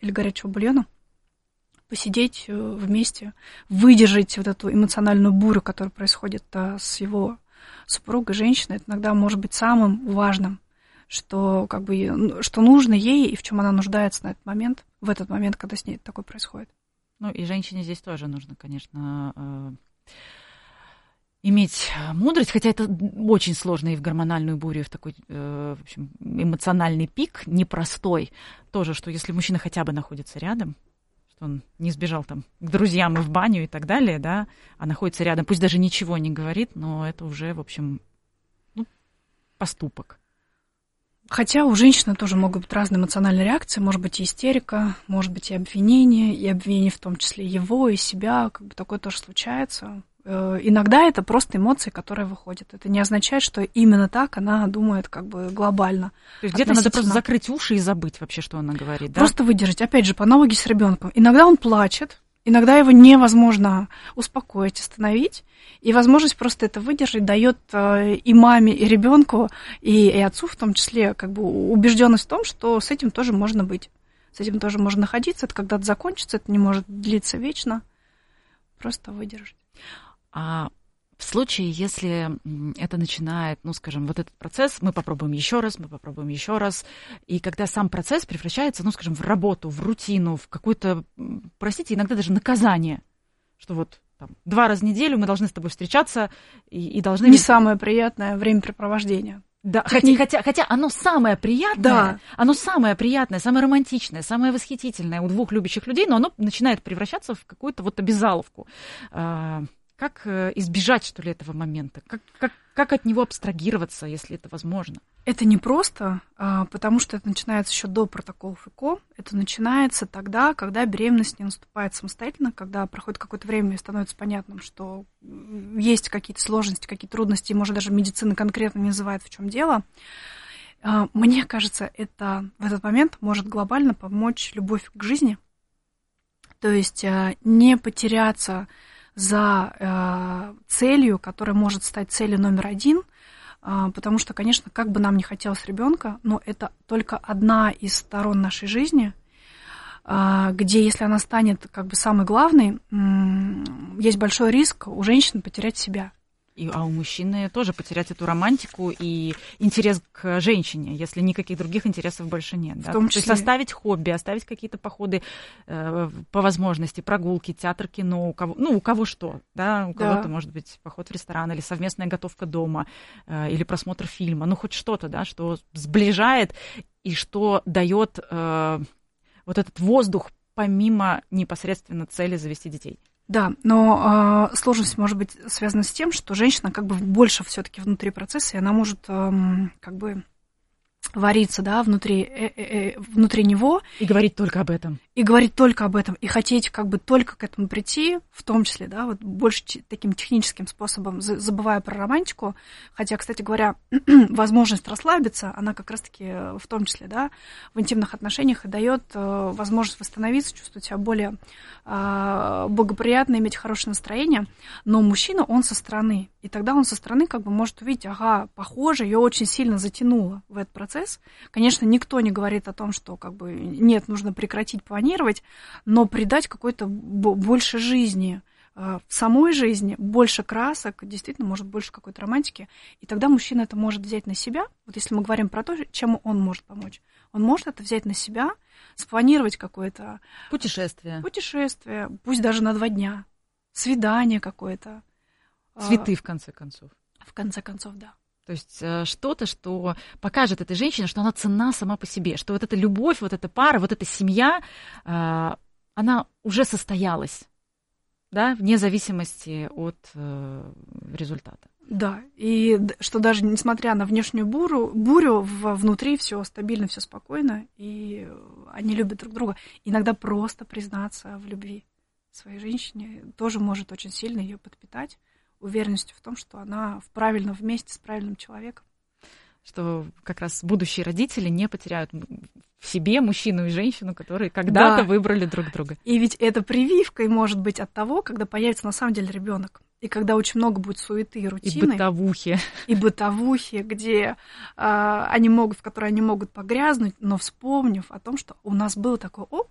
или горячего бульона, посидеть вместе, выдержать вот эту эмоциональную бурю, которая происходит с его супругой, женщиной. Это иногда может быть самым важным, что, как бы, что нужно ей и в чем она нуждается на этот момент, в этот момент, когда с ней такое происходит. Ну и женщине здесь тоже нужно, конечно, иметь мудрость, хотя это очень сложно и в гормональную бурю, и в такой, в общем, эмоциональный пик, непростой. Тоже, что если мужчина хотя бы находится рядом, что он не сбежал там к друзьям и в баню и так далее, да, а находится рядом, пусть даже ничего не говорит, но это уже, в общем, поступок. Хотя у женщины тоже могут быть разные эмоциональные реакции, может быть и истерика, может быть и обвинение в том числе его и себя, как бы такое тоже случается. Иногда это просто эмоции, которые выходят. Это не означает, что именно так она думает как бы глобально. То есть где-то надо просто закрыть уши и забыть вообще, что она говорит, да? Просто выдержать. Опять же, по аналогии с ребенком. Иногда он плачет, иногда его невозможно успокоить, остановить. И возможность просто это выдержать дает и маме, и ребенку, и отцу в том числе, как бы убежденность в том, что с этим тоже можно быть. С этим тоже можно находиться. Это когда-то закончится, это не может длиться вечно. Просто выдержать. А в случае, если это начинает, ну, скажем, вот этот процесс, мы попробуем еще раз, и когда сам процесс превращается, ну, скажем, в работу, в рутину, в какое-то, простите, иногда даже наказание, что вот там 2 раза в неделю мы должны с тобой встречаться и должны... Не самое приятное времяпрепровождение. Да, хотя оно самое приятное, да. Оно самое приятное, самое романтичное, самое восхитительное у 2 любящих людей, но оно начинает превращаться в какую-то вот обязаловку. Как избежать, что ли, этого момента? Как от него абстрагироваться, если это возможно? Это непросто, потому что это начинается еще до протоколов ЭКО. Это начинается тогда, когда беременность не наступает самостоятельно, когда проходит какое-то время и становится понятным, что есть какие-то сложности, какие-то трудности, и, может, даже медицина конкретно не называет, в чем дело. Мне кажется, это в этот момент может глобально помочь любовь к жизни. То есть не потеряться за целью, которая может стать целью номер 1, потому что, конечно, как бы нам ни хотелось ребенка, но это только одна из сторон нашей жизни, где, если она станет как бы самой главной, есть большой риск у женщины потерять себя. А у мужчины тоже потерять эту романтику и интерес к женщине, если никаких других интересов больше нет. Да? В том числе... То есть оставить хобби, оставить какие-то походы по возможности, прогулки, театр, кино, у кого что. Да? У кого-то, может быть, поход в ресторан или совместная готовка дома, или просмотр фильма. Ну, хоть что-то, да, что сближает и что дает вот этот воздух помимо непосредственно цели завести детей. Да, но сложность может быть связана с тем, что женщина как бы больше все-таки внутри процесса, и она может как бы вариться, да, внутри него. И говорить только об этом. И хотеть как бы только к этому прийти, в том числе, да, вот больше таким техническим способом, забывая про романтику. Хотя, кстати говоря, возможность расслабиться, она как раз-таки в том числе, да, в интимных отношениях и дает возможность восстановиться, чувствовать себя более благоприятно, иметь хорошее настроение. Но мужчина, он со стороны. И тогда он со стороны как бы может увидеть, ага, похоже, ее очень сильно затянуло в этот процесс. Конечно, никто не говорит о том, что как бы нет, нужно прекратить планировать, но придать какой-то больше жизни в самой жизни, больше красок, действительно, может, больше какой-то романтики. И тогда мужчина это может взять на себя. Вот если мы говорим про то, чем он может помочь. Он может это взять на себя, спланировать какое-то... Путешествие, пусть даже на 2 дня. Свидание какое-то. Цветы, в конце концов. В конце концов, да. То есть что-то, что покажет этой женщине, что она ценна сама по себе, что вот эта любовь, вот эта пара, вот эта семья, она уже состоялась, да, вне зависимости от результата. Да, и что даже несмотря на внешнюю бурю внутри все стабильно, все спокойно, и они любят друг друга. Иногда просто признаться в любви своей женщине тоже может очень сильно ее подпитать уверенностью в том, что она в правильном месте с правильным человеком. Что как раз будущие родители не потеряют в себе мужчину и женщину, которые когда-то выбрали друг друга. И ведь это прививкой может быть от того, когда появится на самом деле ребенок. И когда очень много будет суеты и рутины. И бытовухи, где в которой они могут погрязнуть, но вспомнив о том, что у нас был такой опыт,